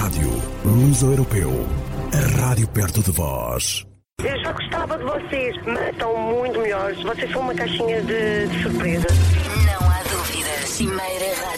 Rádio Luso Europeu. A rádio perto de vós. Eu já gostava de vocês, mas estão muito melhores. Vocês são uma caixinha de surpresa. Não há dúvidas. Cimeira Rádio.